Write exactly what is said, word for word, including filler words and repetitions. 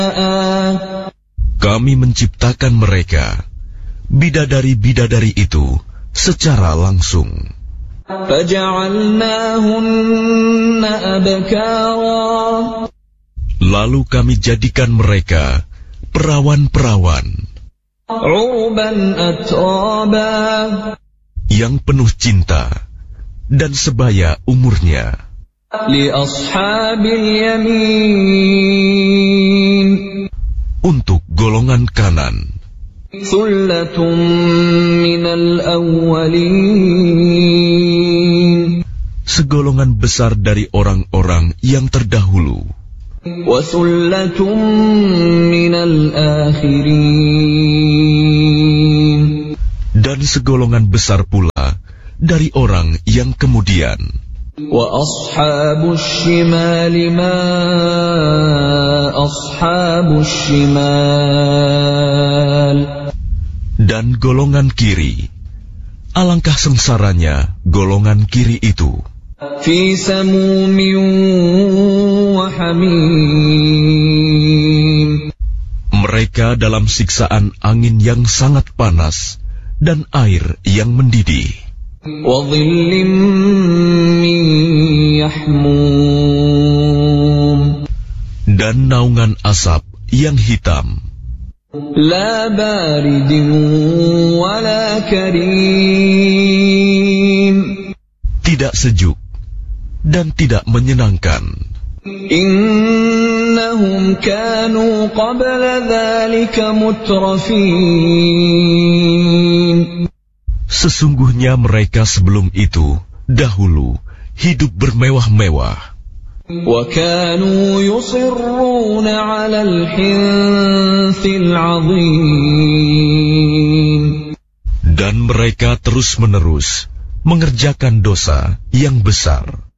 Kami menciptakan mereka, bidadari-bidadari itu, secara langsung. Lalu kami jadikan mereka perawan-perawan yang penuh cinta dan sebaya umurnya untuk golongan kanan. Segolongan besar dari orang-orang yang terdahulu. Dan segolongan besar pula dari orang yang kemudian. Dan golongan kiri, alangkah sengsaranya golongan kiri itu. Mereka dalam siksaan angin yang sangat panas dan air yang mendidih. Dan naungan asap yang hitam. Tidak sejuk dan tidak menyenangkan. Innahum kanu qabla dzalika mutrafin. Sesungguhnya mereka sebelum itu dahulu hidup bermewah-mewah. Wa kanu yusirruna 'alal hinthil 'azim. Dan mereka terus-menerus mengerjakan dosa yang besar.